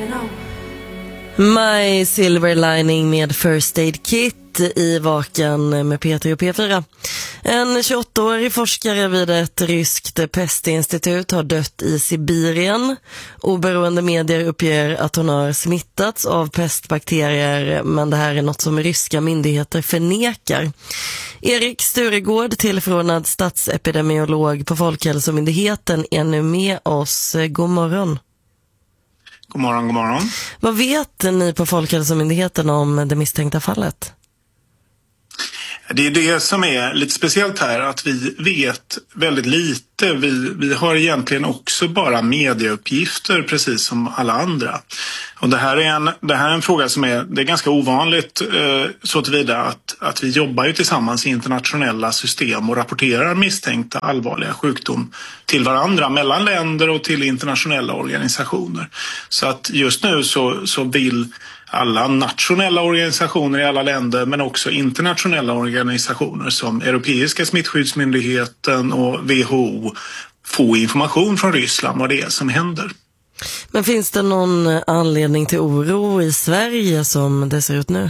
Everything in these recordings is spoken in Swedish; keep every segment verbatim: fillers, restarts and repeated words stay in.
My Silver Lining med First Aid Kit i Vaken med Peter och P fyra. En tjugoåttaårig forskare vid ett ryskt pestinstitut har dött i Sibirien. Oberoende medier uppger att hon har smittats av pestbakterier, men det här är något som ryska myndigheter förnekar. Erik Sturegård, tillförordnad statsepidemiolog på Folkhälsomyndigheten, är nu med oss. God morgon. God morgon, god morgon. Vad vet ni på Folkhälsomyndigheten om det misstänkta fallet? Det är det som är lite speciellt här, att vi vet väldigt lite. Vi, vi har egentligen också bara medieuppgifter precis som alla andra. Och det här är en, det här är en fråga som är, det är ganska ovanligt eh, så tillvida att, att vi jobbar ju tillsammans i internationella system och rapporterar misstänkta allvarliga sjukdom till varandra, mellan länder och till internationella organisationer. Så att just nu så, så vill alla nationella organisationer i alla länder, men också internationella organisationer som Europeiska smittskyddsmyndigheten och W H O få information från Ryssland vad det är som händer. Men finns det någon anledning till oro i Sverige som det ser ut nu?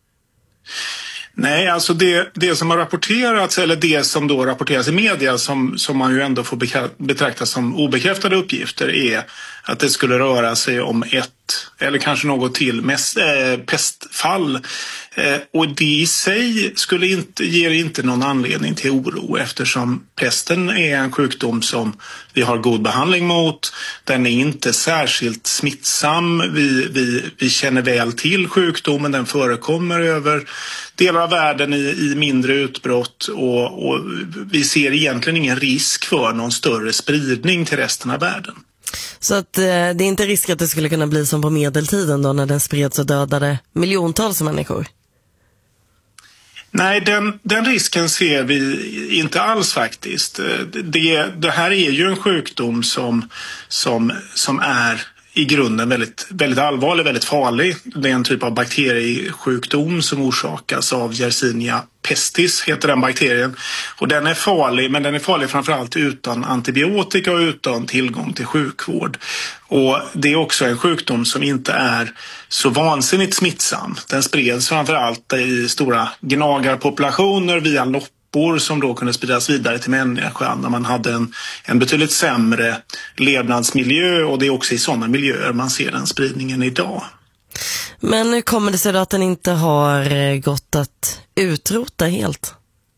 Nej, alltså det, det som har rapporterats, eller det som då rapporteras i media som, som man ju ändå får betrakta som obekräftade uppgifter, är att det skulle röra sig om ett eller kanske något till mest, äh, pestfall. Eh, och det i sig skulle inte, ger inte någon anledning till oro, eftersom pesten är en sjukdom som vi har god behandling mot. Den är inte särskilt smittsam. Vi, vi, vi känner väl till sjukdomen. Den förekommer över delar av världen i, i mindre utbrott, och, och vi ser egentligen ingen risk för någon större spridning till resten av världen. Så att eh, det är inte risk att det skulle kunna bli som på medeltiden då, när den spreds och dödade miljontals människor? Nej, den, den risken ser vi inte alls faktiskt. Det, det här är ju en sjukdom som, som, som är i grunden väldigt, väldigt allvarlig, väldigt farlig. Det är en typ av bakteriesjukdom som orsakas av Yersinia pestis, heter den bakterien. Och den är farlig, men den är farlig framförallt utan antibiotika och utan tillgång till sjukvård. Och det är också en sjukdom som inte är så vansinnigt smittsam. Den spreds framförallt i stora gnagarpopulationer via loppor som då kunde spridas vidare till människan när man hade en, en betydligt sämre levnadsmiljö, och det är också i sådana miljöer man ser den spridningen idag. Men nu kommer det sig då att den inte har gått att utrota helt?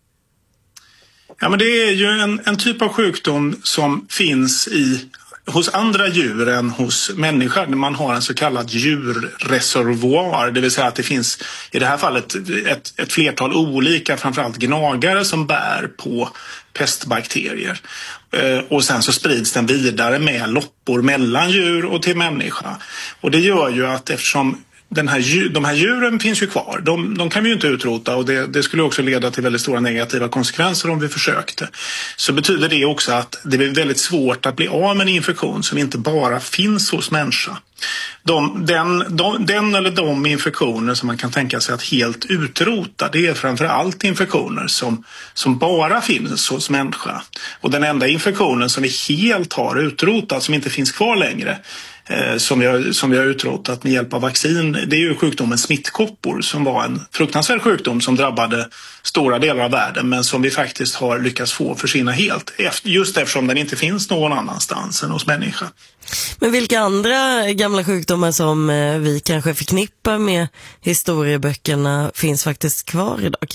Ja, men det är ju en, en typ av sjukdom som finns i hos andra djur än hos människor. Man har en så kallad djurreservoar, det vill säga att det finns i det här fallet ett, ett flertal olika, framförallt gnagare, som bär på pestbakterier. Eh, och sen så sprids den vidare med loppor mellan djur och till människa. Och det gör ju att eftersom Den här, de här djuren finns ju kvar. De, de kan vi ju inte utrota, och det, det skulle också leda till väldigt stora negativa konsekvenser om vi försökte. Så betyder det också att det blir väldigt svårt att bli av med en infektion som inte bara finns hos människa. De, den, de, den eller de infektioner som man kan tänka sig att helt utrota, det är framförallt infektioner som, som bara finns hos människa. Och den enda infektionen som vi helt har utrotat, som inte finns kvar längre, Eh, som, vi har, som vi har utrotat med hjälp av vaccin, det är ju sjukdomen smittkoppor, som var en fruktansvärd sjukdom som drabbade stora delar av världen, men som vi faktiskt har lyckats få försvinna helt, just eftersom den inte finns någon annanstans än hos människa. Men vilka andra gamla sjukdomar som eh, vi kanske förknippar med historieböckerna finns faktiskt kvar idag?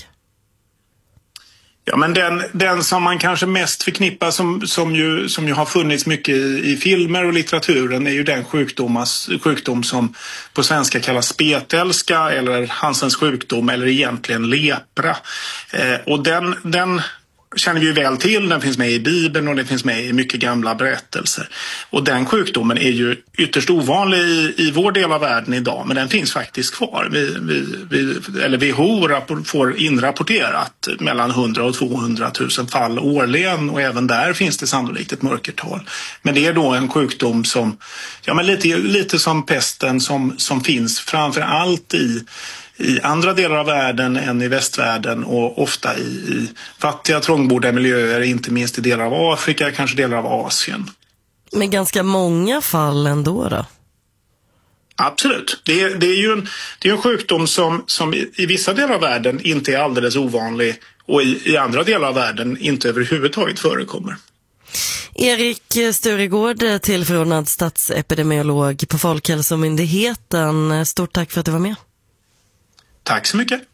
Ja, men den, den som man kanske mest förknippar som, som, ju, som ju har funnits mycket i, i filmer och litteraturen är ju den sjukdom som på svenska kallas spetälska eller Hansens sjukdom, eller egentligen lepra. Eh, och den... den känner vi ju väl till, den finns med i Bibeln och den finns med i mycket gamla berättelser. Och den sjukdomen är ju ytterst ovanlig i, i vår del av världen idag, men den finns faktiskt kvar. Vi, vi, vi, eller W H O rapport, får inrapporterat mellan hundra och tvåhundratusen fall årligen, och även där finns det sannolikt ett mörkertal. Men det är då en sjukdom som, ja, men lite, lite som pesten, som, som finns framför allt i i andra delar av världen än i västvärlden, och ofta i, i fattiga, trångbodda miljöer, inte minst i delar av Afrika, kanske delar av Asien. Men ganska många fall ändå då? Absolut. Det är, det är ju en, det är en sjukdom som, som i, i vissa delar av världen inte är alldeles ovanlig och i, i andra delar av världen inte överhuvudtaget förekommer. Erik Sturegård, tillförordnad statsepidemiolog på Folkhälsomyndigheten. Stort tack för att du var med. Tack så mycket.